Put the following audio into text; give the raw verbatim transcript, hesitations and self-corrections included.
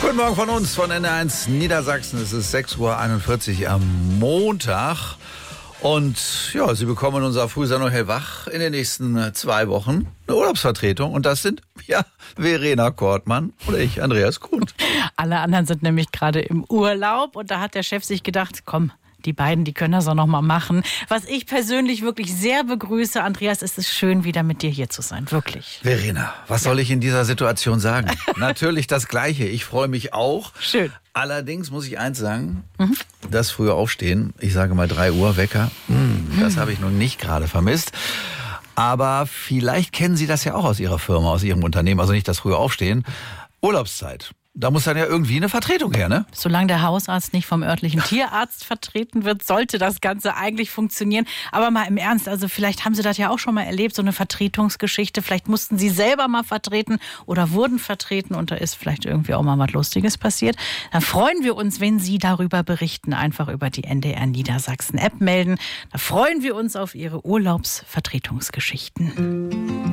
Guten Morgen von uns, von N eins Niedersachsen. Es ist sechs Uhr einundvierzig am Montag. Und ja, Sie bekommen in unserer Frühsendung hellwach in den nächsten zwei Wochen eine Urlaubsvertretung. Und das sind, ja, Verena Kortmann oder ich, Andreas Kuhn. Alle anderen sind nämlich gerade im Urlaub. Und da hat der Chef sich gedacht, komm, die beiden, die können das auch noch mal machen. Was ich persönlich wirklich sehr begrüße, Andreas, es ist schön, wieder mit dir hier zu sein, wirklich. Verena, was ja. soll ich in dieser Situation sagen? Natürlich das Gleiche. Ich freue mich auch. Schön. Allerdings muss ich eins sagen, mhm. das frühe Aufstehen, ich sage mal drei Uhr Wecker, mh, das habe ich nun nicht gerade vermisst. Aber vielleicht kennen Sie das ja auch aus Ihrer Firma, aus Ihrem Unternehmen, also nicht das frühe Aufstehen. Urlaubszeit. Da muss dann ja irgendwie eine Vertretung her, ne? Solange der Hausarzt nicht vom örtlichen Tierarzt vertreten wird, sollte das Ganze eigentlich funktionieren. Aber mal im Ernst, also vielleicht haben Sie das ja auch schon mal erlebt, so eine Vertretungsgeschichte. Vielleicht mussten Sie selber mal vertreten oder wurden vertreten und da ist vielleicht irgendwie auch mal was Lustiges passiert. Dann freuen wir uns, wenn Sie darüber berichten. Einfach über die N D R Niedersachsen App melden. Da freuen wir uns auf Ihre Urlaubsvertretungsgeschichten.